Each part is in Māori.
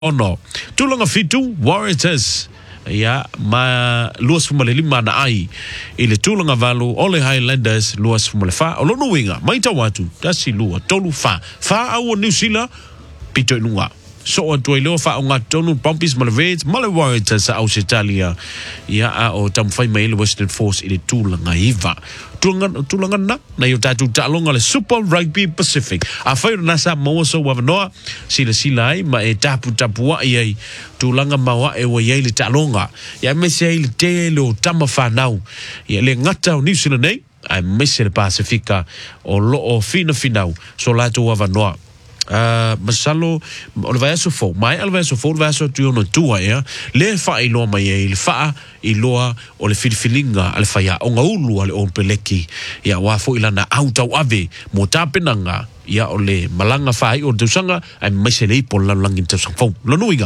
ono tulanga fitu Warriors ya ma luas fumaleli mana ai ile tulanga valu ole Highlanders luas fumalefa olono winga maita watu tasi lua tolu fa au New Zealand pito inunga so to ile fa unga tonu Pompis Malvets male Warriors sa Australia ya o tamfai mail Western Force ile tulanga hiva tulanga na yotatu talonga le Super Rugby Pacific afai nasa moso wavanoa sila ai ma tapu wa ai tulanga mawa e wa ile talonga ya mese ile telo tamafanau ya le ngata New Zealand nei ai mese le Pacifica o lo o finau so lato wavanoa masalo o le vaeso fo mai al vaeso fo vaeso tu no tua ya le fa ilo mai il fa iloa o le filifilinga al fa ya onga ulu ale on peleki ya wa fo ilana auta ave mo tapenanga ya o le malanga fa o te sanga ai mesele po la langin te fo lo nuinga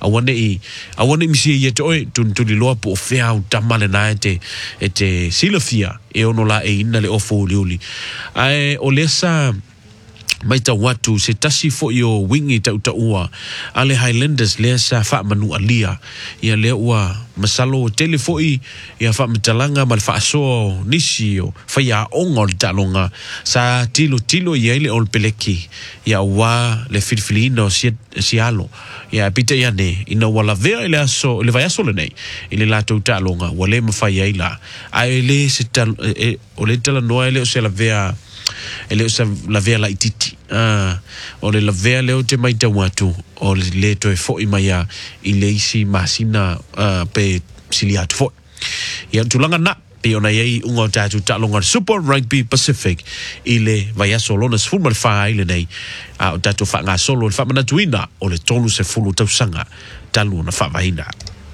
awane misi ye to tu li loa po fe au tamale na ete silofia e ono la e ina le ofo liuli ai o lesa maita watu se tasi fo yo wingi ta ua ale Highlanders le sa fa manu alia ya le ua masalo telefoi ya fa mtalanga mal fa so nisio fa ya ongol talonga sa tilo ya ile ol peleki ya wa le filfilino sialo ya pita ya ne ina wala vea ile aso le vai aso le nei ile la talonga wale mfa ya ila ai se tal ole tala no ile se la vea ele sa la vea la ititi o le la vea leo te maita watu o le to e fo imaya ile isi masina pe siliat fo ya tulanga na pe ona yei unga tatu talonga Super Rugby Pacific ile vai solo na sfuma fa ile nei o tatu fa nga solo fa mana tuina o le tolu se fulu tau sanga talu na fa vaina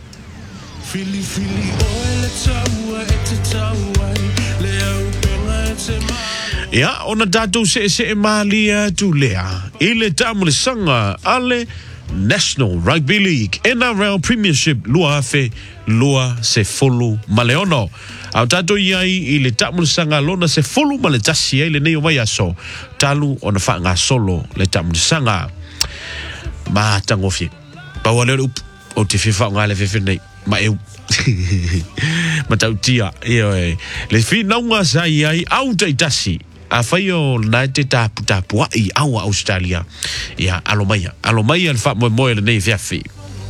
fili o le taua e taua le au penga te ya ona datu se malia tu lea ile tamule sanga ale National Rugby League NRL Premiership lua se fulu maleono au tatu yai ile tamule sanga lona se fulu male tasi ile nei mai aso talu ona fa nga solo le tamule sanga ma tangofi pa wale o te fifa nga le fifa nei ma eu matautia le fina nga sai ai au tasi a faio na te tapu ai au Australia ya alomaya al fa mo le nei fiafi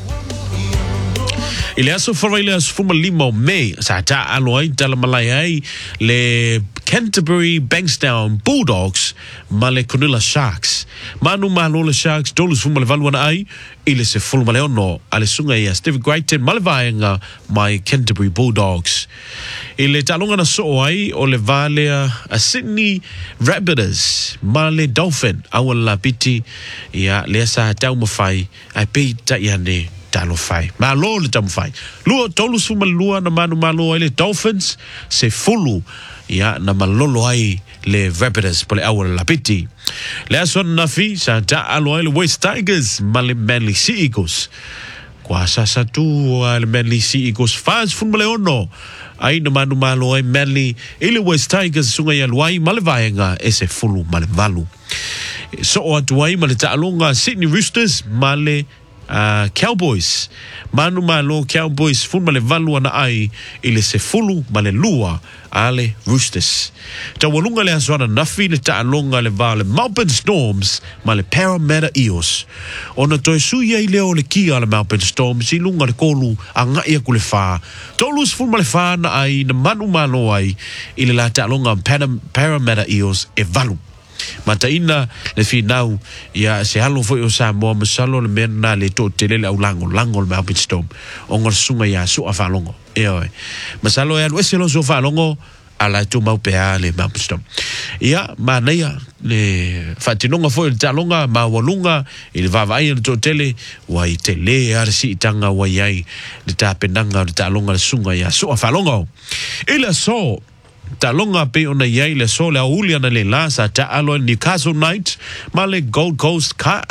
ile aso foraile as fuma limo me sa ta aloi tala malai le Canterbury Bankstown Bulldogs male Cronulla Sharks manu malo le Sharks dolus fuma le valuana ai ile se fulu maleono ale sunga ya Steve Grayton malevaenga my Canterbury Bulldogs ile talonga na so ai o le vale a Sydney Rabbitohs male Dolphin awala piti ya le sa tau mafai ai pe ta yane talo fai ma lo le tam fai lo tolu suma lua na manu malo ile Dolphins se fulu ya na malolo ai le Rabbitohs pole awala la piti le son na fi sa ta alo ile West Tigers male Manly Sea Eagles kwa sasa tu le Manly Sea Eagles fans fun ono ai no manu malo ai Manly ile West Tigers sunga ya luai male vaenga ese fulu male valu so atu ai male ta alonga Sydney Roosters male Cowboys manu malo Cowboys fun male valu ana ai ile se fulu male lua ale Roosters tawalunga le aswana nafi le ta'alonga le vale Melbourne Storms male Parramatta Eels ona toi suia i leo le kia le Melbourne Storms i lunga le kolu anga ia kule fa tolus fun male fa na ai na manu malo ai ile la ta'alonga Parramatta Eels e valu mataina le finau ya se halo foi o Samoa masalo le mena le to tele au lango le Melbourne Storm onga sunga ya su afalongo masalo ya lo se lo so falongo ala tu mau pea le Melbourne Storm ya manaya le fatinonga foi le talonga ma walunga il va vai le to tele wai tele arsi tanga wai ai le tapenanga le talonga le sunga ya su afalongo ila so talonga pe ona yai le sole aulia na le lasa ta alo Newcastle Knights male Gold Coast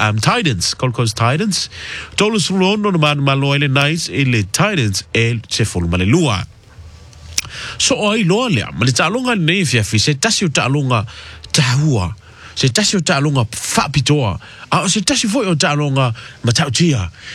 Titans tolus lono na malo le Knights ile Titans el chefol male lua so ai lo le male talonga ne fia fi se tasio talonga tahua se tasi o talonga whapitoa, a o se tasi foi o talonga matautia.